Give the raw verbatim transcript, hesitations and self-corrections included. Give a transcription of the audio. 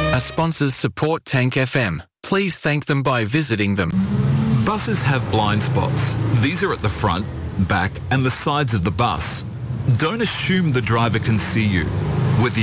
Our sponsors support Tank F M. Please thank them by visiting them. Buses have blind spots. These are at the front, back and the sides of the bus. Don't assume the driver can see you. Whether